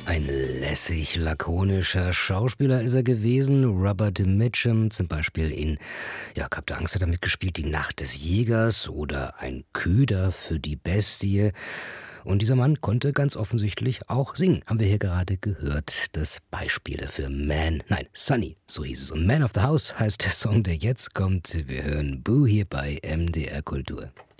Ein lässig lakonischer Schauspieler ist er gewesen. Robert Mitchum zum Beispiel in Kap der Angst hat er mitgespielt, Die Nacht des Jägers oder Ein Köder für die Bestie. Und dieser Mann konnte ganz offensichtlich auch singen. Haben wir hier gerade gehört. Das Beispiel dafür Sunny, so hieß es. Und Man of the House heißt der Song, der jetzt kommt. Wir hören Boo hier bei MDR Kultur.